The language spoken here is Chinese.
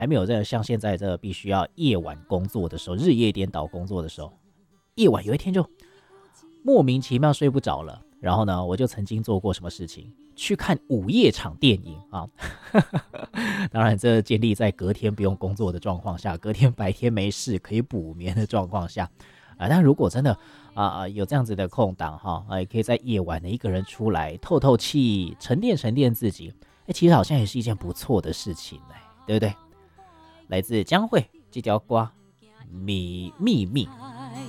还没有像现在这必须要夜晚工作的时候，日夜颠倒工作的时候，夜晚有一天就莫名其妙睡不着了。然后呢，我就曾经做过什么事情，去看午夜场电影啊。当然，这建立在隔天不用工作的状况下，隔天白天没事可以补眠的状况下。但如果真的有这样子的空档哈，也可以在夜晚的一个人出来透透气，沉淀沉淀自己，其实好像也是一件不错的事情对不对？来自江蕙这条瓜秘密。